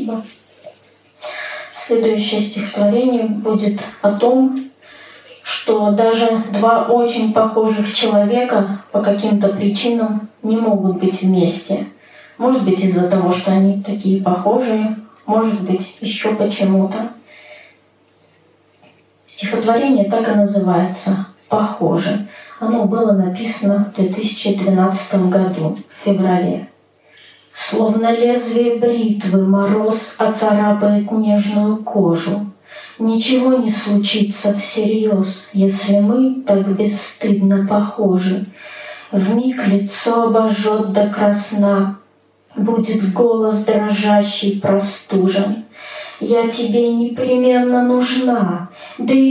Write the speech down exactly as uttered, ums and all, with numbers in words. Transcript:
Спасибо. Следующее стихотворение будет о том, что даже два очень похожих человека по каким-то причинам не могут быть вместе. Может быть, из-за того, что они такие похожие, может быть, еще почему-то. Стихотворение так и называется «Похоже». Оно было написано в две тысячи тринадцатом году, в феврале. Словно лезвие бритвы мороз оцарапает нежную кожу. Ничего не случится всерьез, если мы так бесстыдно похожи. Вмиг лицо обожжет до красна, будет голос дрожащий простужен. Я тебе непременно нужна, да и